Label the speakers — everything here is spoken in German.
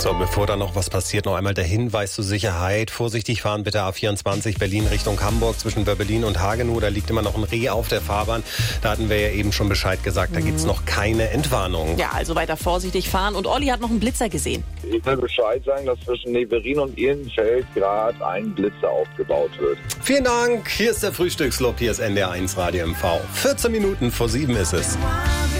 Speaker 1: So, bevor da noch was passiert, noch einmal der Hinweis zur Sicherheit. Vorsichtig fahren bitte A24 Berlin Richtung Hamburg zwischen Wöbbelin und Hagenow. Da liegt immer noch ein Reh auf der Fahrbahn. Da hatten wir ja eben schon Bescheid gesagt, da gibt's noch keine Entwarnung.
Speaker 2: Ja, also weiter vorsichtig fahren. Und Olli hat noch einen Blitzer gesehen.
Speaker 3: Ich will Bescheid sagen, dass zwischen Neverin und Ehrenfeld gerade ein Blitzer aufgebaut wird.
Speaker 1: Vielen Dank. Hier ist der Frühstückslob. Hier ist NDR1 Radio MV. 14 Minuten vor 7 ist es.